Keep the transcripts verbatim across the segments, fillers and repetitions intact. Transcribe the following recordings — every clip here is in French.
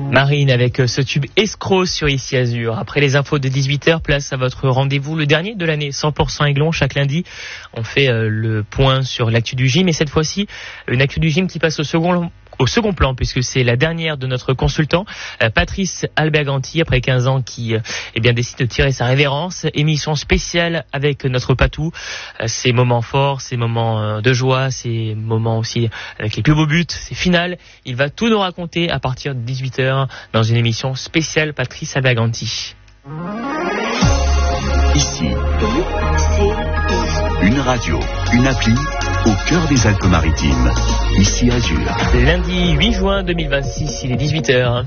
Marine avec ce tube escroc sur Ici Azur. Après les infos de dix-huit heures, place à votre rendez-vous, le dernier de l'année, cent pour cent Aiglon. Chaque lundi, on fait le point sur l'actu du gym et cette fois-ci, une actu du gym qui passe au second au second plan, puisque c'est la dernière de notre consultant, Patrice Alberganti, après quinze ans, qui eh bien, décide de tirer sa révérence. Émission spéciale avec notre Patou. Ces moments forts, ces moments de joie, ces moments aussi avec les plus beaux buts, ces finales. Il va tout nous raconter à partir de dix-huit heures dans une émission spéciale Patrice Alberganti. Ici, une radio, une appli, au cœur des Alpes-Maritimes. Ici Azur. Lundi huit juin deux mille vingt-six, il est dix-huit heures.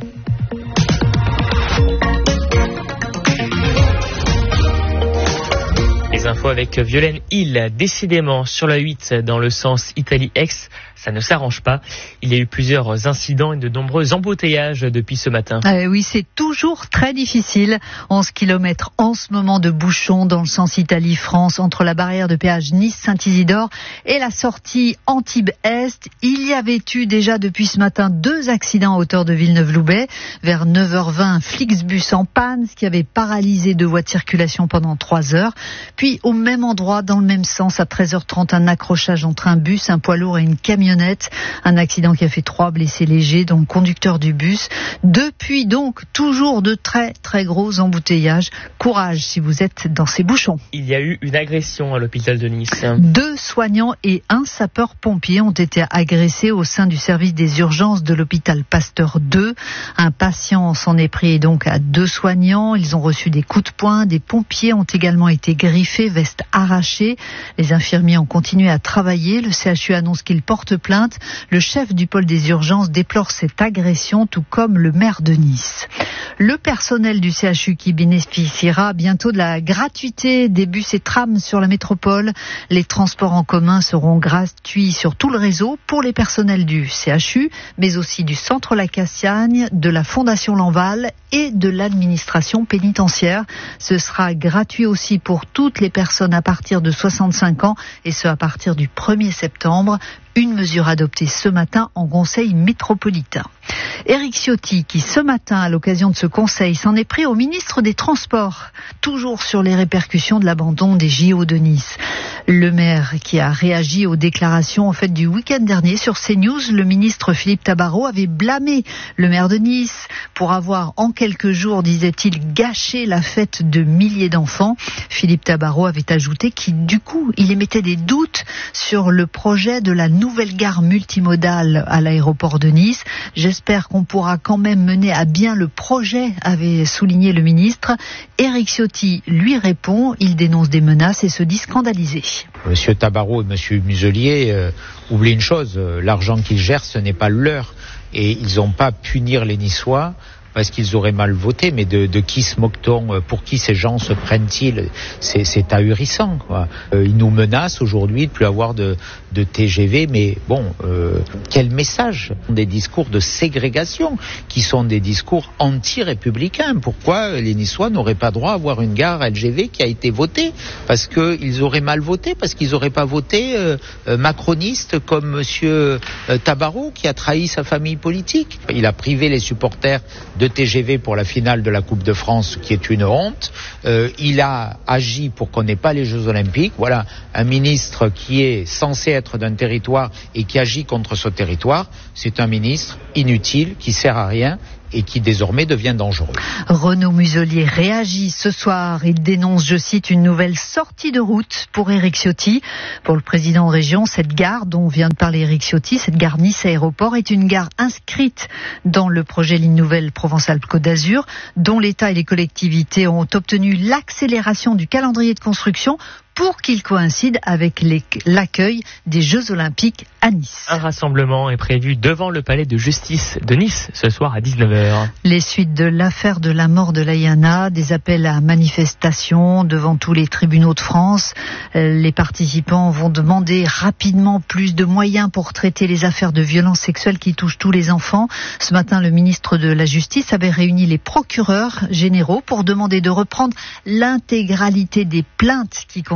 Les infos avec Violaine Hill. Décidément, sur la huit, dans le sens Italie-Aix, ça ne s'arrange pas. Il y a eu plusieurs incidents et de nombreux embouteillages depuis ce matin. Euh, oui, c'est toujours très difficile. onze kilomètres en ce moment de bouchons dans le sens Italie-France entre la barrière de péage Nice-Saint-Isidore et la sortie Antibes-Est. Il y avait eu déjà depuis ce matin deux accidents à hauteur de Villeneuve-Loubet. Vers neuf heures vingt, un Flixbus en panne, ce qui avait paralysé deux voies de circulation pendant trois heures. Puis au même endroit, dans le même sens, à treize heures trente, un accrochage entre un bus, un poids lourd et une camionnette. Un accident qui a fait trois blessés légers, dont le conducteur du bus. Depuis donc, toujours de très très gros embouteillages. Courage si vous êtes dans ces bouchons. Il y a eu une agression à l'hôpital de Nice. Deux soignants et un sapeur-pompier ont été agressés au sein du service des urgences de l'hôpital Pasteur deux. Un patient s'en est pris donc à deux soignants. Ils ont reçu des coups de poing. Des pompiers ont également été griffés, vestes arrachées. Les infirmiers ont continué à travailler. Le C H U annonce qu'il porte plainte. Le chef du pôle des urgences déplore cette agression, tout comme le maire de Nice. Le personnel du C H U qui bénéficiera bientôt de la gratuité des bus et trams sur la métropole. Les transports en commun seront gratuits sur tout le réseau pour les personnels du C H U, mais aussi du Centre La Castagne, de la Fondation Lanval et de l'administration pénitentiaire. Ce sera gratuit aussi pour toutes les personnes à partir de soixante-cinq ans et ce à partir du premier septembre. Une mesure adoptée ce matin en conseil métropolitain. Éric Ciotti, qui ce matin, à l'occasion de ce conseil, s'en est pris au ministre des Transports, toujours sur les répercussions de l'abandon des J O de Nice. Le maire qui a réagi aux déclarations en fait du week-end dernier sur CNews, le ministre Philippe Tabarot avait blâmé le maire de Nice pour avoir en quelques jours, disait-il, gâché la fête de milliers d'enfants. Philippe Tabarot avait ajouté qu'il, du coup, il émettait des doutes sur le projet de la nouvelle gare multimodale à l'aéroport de Nice. J'espère qu'on pourra quand même mener à bien le projet, avait souligné le ministre. Éric Ciotti lui répond, il dénonce des menaces et se dit scandalisé. Monsieur Tabarot et Monsieur Muselier euh, oublient une chose, euh, l'argent qu'ils gèrent, ce n'est pas leur. Et ils n'ont pas à punir les Niçois parce qu'ils auraient mal voté, mais de, de qui se moque-t-on? Pour qui ces gens se prennent-ils? C'est, c'est ahurissant, quoi. Euh, ils nous menacent aujourd'hui de plus avoir de, de T G V, mais bon, euh, quel message? Des discours de ségrégation, qui sont des discours anti-républicains. Pourquoi les Niçois n'auraient pas droit à avoir une gare L G V qui a été votée? Parce qu'ils auraient mal voté, parce qu'ils n'auraient pas voté euh, euh, macroniste comme Monsieur euh, Tabarot, qui a trahi sa famille politique. Il a privé les supporters de T G V pour la finale de la Coupe de France, qui est une honte. Euh, il a agi pour qu'on n'ait pas les Jeux Olympiques. Voilà un ministre qui est censé être d'un territoire et qui agit contre ce territoire. C'est un ministre inutile, qui sert à rien et qui désormais devient dangereux. Renaud Muselier réagit ce soir. Il dénonce, je cite, une nouvelle sortie de route pour Éric Ciotti. Pour le président de région, cette gare dont vient de parler Éric Ciotti, cette gare Nice Aéroport, est une gare inscrite dans le projet Ligne Nouvelle Provence-Alpes-Côte d'Azur, dont l'État et les collectivités ont obtenu l'accélération du calendrier de construction pour qu'il coïncide avec les, l'accueil des Jeux Olympiques à Nice. Un rassemblement est prévu devant le palais de justice de Nice ce soir à dix-neuf heures. Les suites de l'affaire de la mort de Layana, des appels à manifestation devant tous les tribunaux de France. Les participants vont demander rapidement plus de moyens pour traiter les affaires de violences sexuelles qui touchent tous les enfants. Ce matin, le ministre de la Justice avait réuni les procureurs généraux pour demander de reprendre l'intégralité des plaintes qui concernent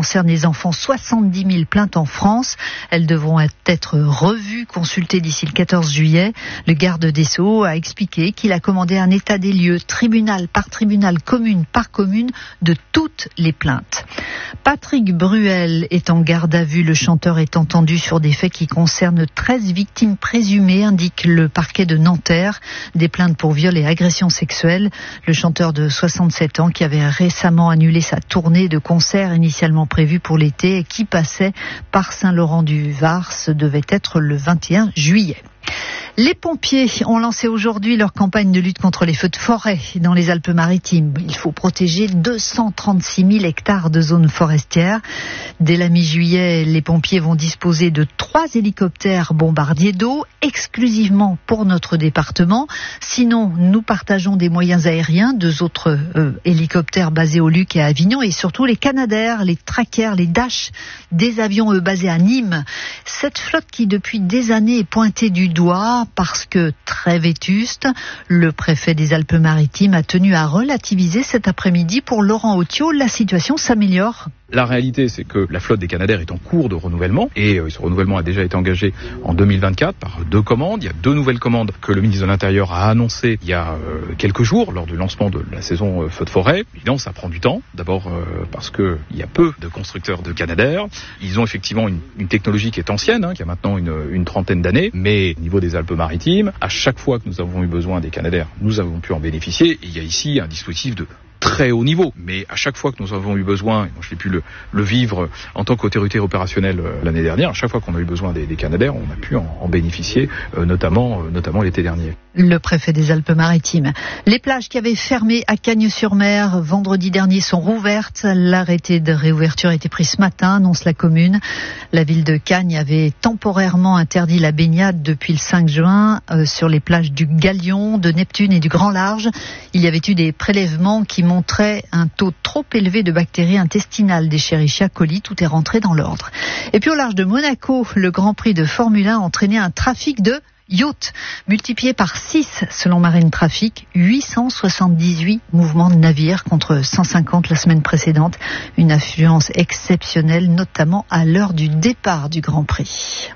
concerne les enfants, soixante-dix mille plaintes en France. Elles devront être revues, consultées d'ici le quatorze juillet. Le garde des Sceaux a expliqué qu'il a commandé un état des lieux, tribunal par tribunal, commune par commune, de toutes les plaintes. Patrick Bruel est en garde à vue. Le chanteur est entendu sur des faits qui concernent treize victimes présumées, indique le parquet de Nanterre. Des plaintes pour viol et agression sexuelle. Le chanteur de soixante-sept ans qui avait récemment annulé sa tournée de concert initialement prévue pour l'été et qui passait par Saint-Laurent-du-Var devait être le vingt et un juillet. Les pompiers ont lancé aujourd'hui leur campagne de lutte contre les feux de forêt dans les Alpes-Maritimes. Il faut protéger deux cent trente-six mille hectares de zones forestières. Dès la mi-juillet, les pompiers vont disposer de trois hélicoptères bombardiers d'eau exclusivement pour notre département. Sinon, nous partageons des moyens aériens, deux autres euh, hélicoptères basés au Luc et à Avignon et surtout les Canadair, les Tracker, les Dash, des avions eux basés à Nîmes. Cette flotte qui depuis des années est pointée du doigt parce que très vétuste, le préfet des Alpes-Maritimes a tenu à relativiser cet après-midi. Pour Laurent Autiot, la situation s'améliore. La réalité, c'est que la flotte des Canadair est en cours de renouvellement et euh, ce renouvellement a déjà été engagé en deux mille vingt-quatre par deux commandes. Il y a deux nouvelles commandes que le ministre de l'Intérieur a annoncées il y a euh, quelques jours lors du lancement de la saison euh, feu de forêt. Évidemment, ça prend du temps. D'abord euh, parce que il y a peu de constructeurs de Canadair. Ils ont effectivement une, une technologie qui est ancienne, hein, qui a maintenant une, une trentaine d'années. Mais au niveau des Alpes-Maritimes, à chaque fois que nous avons eu besoin des Canadair, nous avons pu en bénéficier. Et il y a ici un dispositif de très haut niveau, mais à chaque fois que nous avons eu besoin, et moi je l'ai pu le, le vivre en tant qu'autorité opérationnelle euh, l'année dernière, à chaque fois qu'on a eu besoin des, des Canadair, on a pu en, en bénéficier, euh, notamment, euh, notamment l'été dernier. Le préfet des Alpes-Maritimes. Les plages qui avaient fermé à Cagnes-sur-Mer vendredi dernier sont rouvertes. L'arrêté de réouverture a été pris ce matin, annonce la commune. La ville de Cagnes avait temporairement interdit la baignade depuis le cinq juin euh, sur les plages du Galion, de Neptune et du Grand Large. Il y avait eu des prélèvements qui montraient un taux trop élevé de bactéries intestinales d'Escherichia coli. Tout est rentré dans l'ordre. Et puis au large de Monaco, le Grand Prix de Formule un a entraîné un trafic de yachts, multiplié par six selon Marine Traffic, huit cent soixante-dix-huit mouvements de navires contre cent cinquante la semaine précédente. Une affluence exceptionnelle, notamment à l'heure du départ du Grand Prix.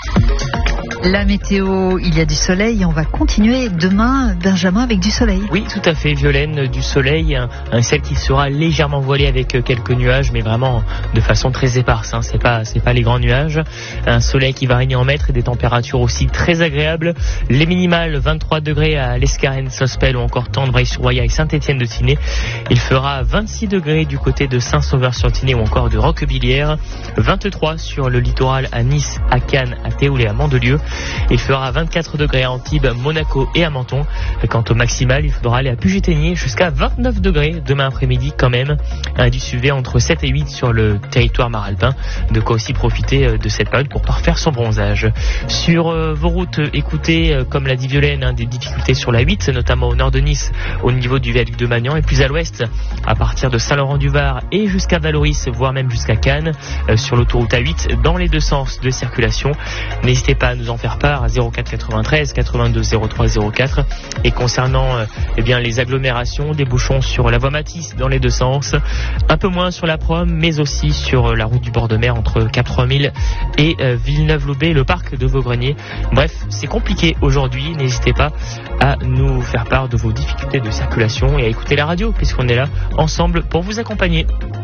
La météo, il y a du soleil et on va continuer demain, Benjamin, avec du soleil. Oui, tout à fait, Violaine, du soleil, un, un ciel qui sera légèrement voilé avec quelques nuages, mais vraiment de façon très éparse, hein. C'est pas, c'est pas les grands nuages. Un soleil qui va régner en maître et des températures aussi très agréables. Les minimales, vingt-trois degrés à l'Escarène, Sospel ou encore Tendre-sur-Roya et Saint-Étienne-de-Tinée. Il fera vingt-six degrés du côté de Saint-Sauveur-sur-Tinée ou encore de Roquebillière. vingt-trois sur le littoral à Nice, à Cannes, à Théoul et à Mandelieu. Il fera vingt-quatre degrés à Antibes, Monaco et à Menton. Quant au maximal, il faudra aller à Puget-Théniers jusqu'à vingt-neuf degrés demain après-midi quand même. Indice U V entre sept et huit sur le territoire maralpin. De quoi aussi profiter de cette période pour parfaire son bronzage. Sur euh, vos routes, écoutez, euh, comme l'a dit Violaine, hein, des difficultés sur la huit, notamment au nord de Nice, au niveau du viaduc de Magnan, et plus à l'ouest, à partir de Saint-Laurent-du-Var et jusqu'à Valoris, voire même jusqu'à Cannes, euh, sur l'autoroute A huit, dans les deux sens de circulation. N'hésitez pas à nous en faire part à zéro quatre quatre-vingt-treize quatre-vingt-deux zéro trois zéro quatre. Et concernant euh, eh bien, les agglomérations, des bouchons sur la voie Matisse dans les deux sens, un peu moins sur la Prom, mais aussi sur euh, la route du bord de mer entre Cap trois mille et euh, Villeneuve-Loubet, le parc de Vaugrenay. Bref, c'est compliqué aujourd'hui. N'hésitez pas à nous faire part de vos difficultés de circulation et à écouter la radio, puisqu'on est là ensemble pour vous accompagner.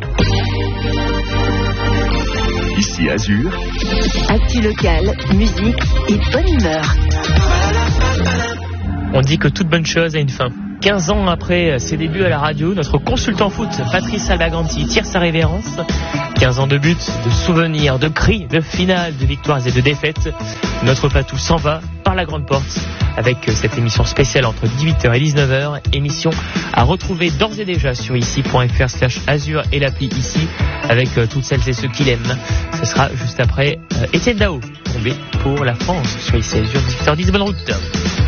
Ici Azur. Actu locale, musique et bonne humeur. On dit que toute bonne chose a une fin. quinze ans après ses débuts à la radio, notre consultant foot, Patrice Albaganti, tire sa révérence. quinze ans de buts, de souvenirs, de cris, de finales, de victoires et de défaites. Notre Patou s'en va par la grande porte avec cette émission spéciale entre dix-huit heures et dix-neuf heures. Émission à retrouver d'ores et déjà sur ici point f r slash azur et l'appli ici avec toutes celles et ceux qui l'aiment. Ce sera juste après euh, Étienne Dao, tombé pour la France sur ici Azur, dix-huit heures dix. Bonne route.